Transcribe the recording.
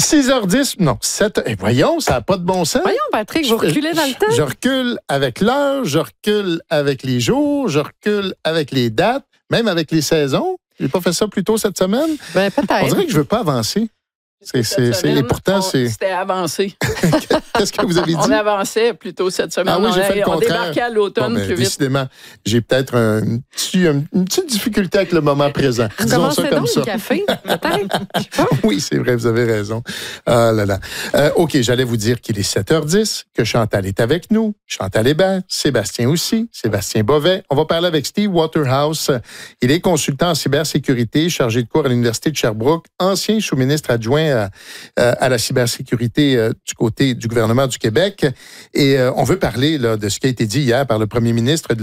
6h10, non, 7. Et voyons, ça n'a pas de bon sens. Voyons, Patrick, vous reculez dans le temps. Je recule avec l'heure, je recule avec les jours, je recule avec les dates, même avec les saisons. J'ai pas fait ça plus tôt cette semaine. Ben, peut-être. On dirait que je veux pas avancer. Et pourtant, c'est... C'était avancé. Qu'est-ce que vous avez dit? On avançait plutôt cette semaine. Ah oui, j'ai fait le on contraire. débarquait à l'automne plus vite. Décidément, j'ai peut-être une petite difficulté avec le moment présent. Disons ça comme donc ça. le café, peut-être. Je sais pas. Oui, c'est vrai, vous avez raison. Ah là là. OK, j'allais vous dire qu'il est 7h10, que Chantal est avec nous. Chantal Hébert, Sébastien aussi, Sébastien Bovet. On va parler avec Steve Waterhouse. Il est consultant en cybersécurité, chargé de cours à l'Université de Sherbrooke, ancien sous-ministre adjoint à la cybersécurité du côté du gouvernement du Québec. Et on veut parler là, de ce qui a été dit hier par le premier ministre de